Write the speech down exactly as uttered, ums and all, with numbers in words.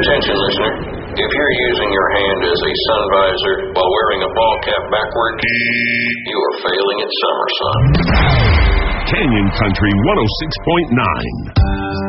Attention, listener. If you're using your hand as a sun visor while wearing a ball cap backward, you are failing at summer, son. Canyon Country one oh six point nine.